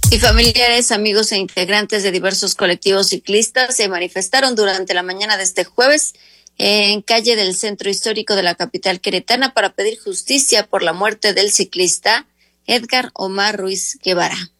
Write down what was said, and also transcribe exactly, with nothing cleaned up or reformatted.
Y familiares, amigos e integrantes de diversos colectivos ciclistas se manifestaron durante la mañana de este jueves en calle del centro histórico de la capital queretana para pedir justicia por la muerte del ciclista Edgar Omar Ruiz Guevara.